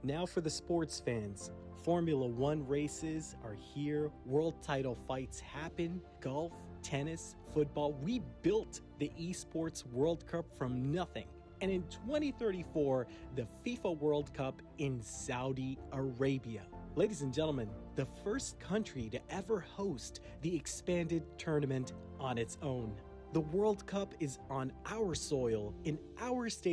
Now for the sports fans. Formula One races are here, world title fights happen, golf, tennis, football. We built the Esports World Cup from nothing. And in 2034, the FIFA World Cup in Saudi Arabia. Ladies and gentlemen, the first country to ever host the expanded tournament on its own. The World Cup is on our soil, in our state.